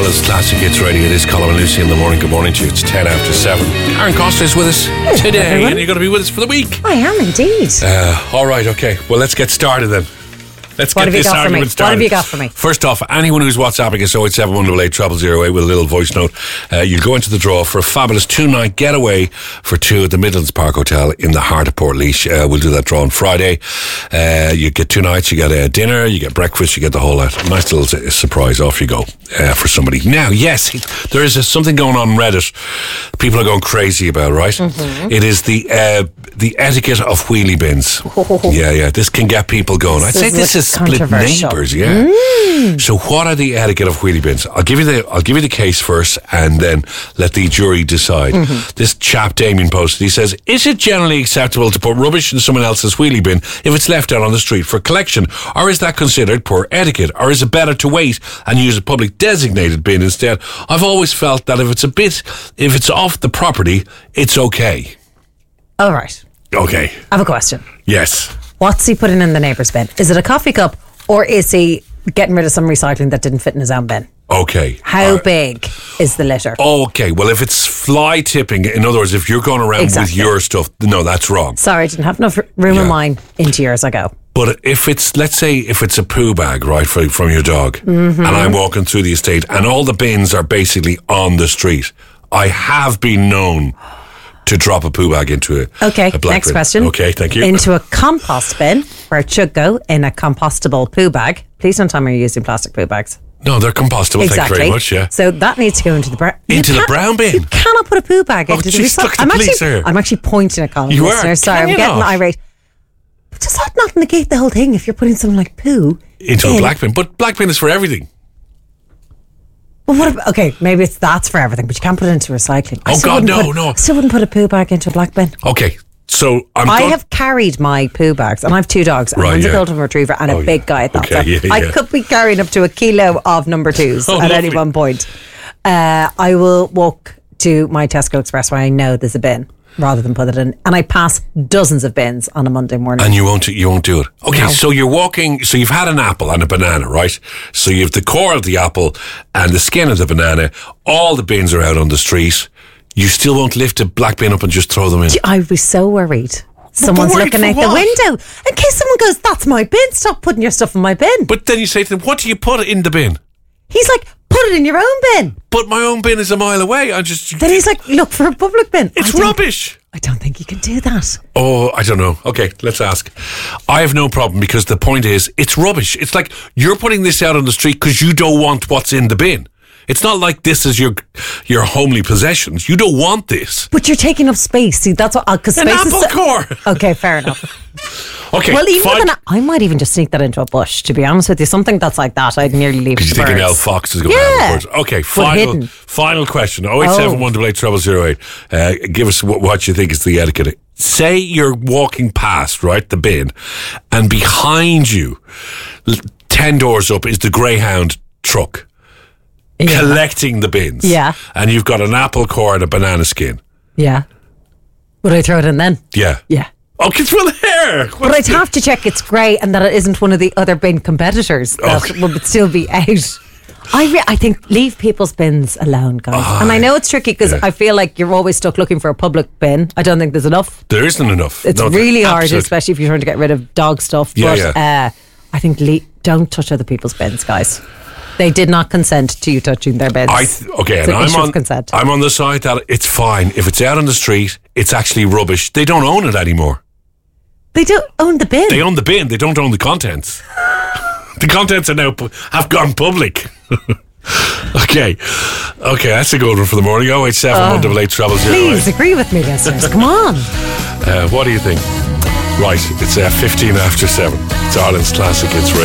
Ireland's Classic Hits Radio. It is Colin and Lucy in the morning. Good morning to you. It's 10 after 7. Karen Costa is with us today, everyone. and you're going to be with us for the week. I am indeed. All right, okay. Well, let's get started then. Let's get this argument started. What have you got for me? First off, anyone who's WhatsApping us 087 188 0008 with a little voice note, you'll go into the draw for a fabulous 2-night getaway for two at the Midlands Park Hotel in the heart of Portlaoise. We'll do that draw on Friday. You get 2 nights, you get a dinner, you get breakfast, you get the whole lot. Nice little surprise. Off you go for somebody. Now, yes, there is something going on Reddit. People are going crazy about, right? Mm-hmm. It is the etiquette of wheelie bins. Yeah. This can get people going. I'd say this is split neighbours, yeah. So what are the etiquette of wheelie bins? I'll give you the case first and then let the jury decide. This chap Damien posted, he says, is it generally acceptable to put rubbish in someone else's wheelie bin if it's left out on the street for collection, or is that considered poor etiquette, or is it better to wait and use a public designated bin instead? I've always felt that if it's off the property, it's okay. All right. Okay. I have a question. Yes. What's he putting in the neighbour's bin? Is it a coffee cup, or is he getting rid of some recycling that didn't fit in his own bin? Okay. How big is the litter? Okay, well, if it's fly tipping, in other words, if you're going around with your stuff, no, that's wrong. Sorry, I didn't have enough room in mine. Into yours I go. But if it's, let's say, if it's a poo bag, right, from your dog, and I'm walking through the estate and all the bins are basically on the street, I have been known to drop a poo bag into a black next bin. question. Okay, thank you. Into a compost bin, where it should go in a compostable poo bag. Please don't tell me you're using plastic poo bags. No, they're compostable. Exactly. Thank you very much. Yeah. So that needs to go into the brown. The brown bin. You cannot put a poo bag into the recycling. I'm actually pointing at Colin. You are. Sorry, I'm getting irate. But does that not negate the whole thing if you're putting something like poo into a black bin? But black bin is for everything. Well, what about, okay, maybe that's for everything, but you can't put it into recycling. No. I still wouldn't put a poo bag into a black bin. Okay, so I have carried my poo bags, and I have 2 dogs, and one's a golden retriever and a big guy at that. Okay, so I could be carrying up to 1 kilo of number 2s at any one point. I will walk to my Tesco Express where I know there's a bin, rather than put it in, and I pass dozens of bins on a Monday morning. And you won't do it. Okay, no. So you're walking, so you've had an apple and a banana, right? So you have the core of the apple and the skin of the banana. All the bins are out on the street. You still won't lift a black bin up and just throw them in. I was so worried. Someone's looking out the window. In case someone goes, that's my bin, stop putting your stuff in my bin. But then you say to them, what do you put in the bin? He's like, put it in your own bin. But my own bin is a mile away. Then he's like, look for a public bin. It's rubbish. I don't think you can do that. Oh, I don't know. Okay, let's ask. I have no problem, because the point is, it's rubbish. It's like you're putting this out on the street because you don't want what's in the bin. It's not like this is your homely possessions. You don't want this. But you're taking up space. See, that's what... Cause an apple core. Okay, fair enough. Okay, well, I might even just sneak that into a bush, to be honest with you. Something that's like that, I'd nearly leave it to because you think an elf fox is going to have the birds. Okay, final question. 087 188 0008. Give us what you think is the etiquette. Say you're walking past, right, the bin, and behind you, 10 doors up, is the Greyhound truck. Yeah. Collecting the bins. Yeah. And you've got an apple core and a banana skin. Yeah. Would I throw it in then? Yeah. Yeah. Okay, well, there. But I'd have to check it's grey and that it isn't one of the other bin competitors that would still be out. I think leave people's bins alone, guys. And I know it's tricky because I feel like you're always stuck looking for a public bin. I don't think there's enough. There isn't enough. It's really hard, especially if you're trying to get rid of dog stuff. But I think don't touch other people's bins, guys. They did not consent to you touching their bins. And I'm on the side that it's fine. If it's out on the street, it's actually rubbish. They don't own it anymore. They don't own the bin. They own the bin. They don't own the contents. The contents have gone public. Okay, that's a good one for the morning. 087 188 0008. Please agree with me, listeners. Come on. What do you think? Right, it's 15 after 7. It's Ireland's Classic Hits Radio.